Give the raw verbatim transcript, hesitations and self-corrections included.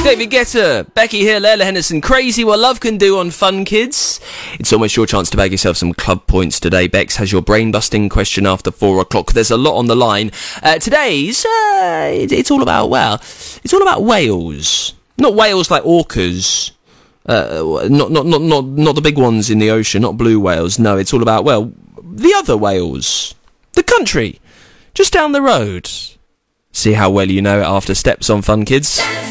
David Guetta, Becky Hill, Ella Henderson. Crazy what love can do on Fun Kids. It's almost your chance to bag yourself some club points today. Bex has your brain-busting question after four o'clock. There's a lot on the line. Uh, today's, uh, it, it's all about, well, it's all about whales. Not whales like orcas. Uh, not, not, not, not, not the big ones in the ocean, not blue whales. No, it's all about, well, the other whales. The country. Just down the road. See how well you know it after Steps on Fun Kids.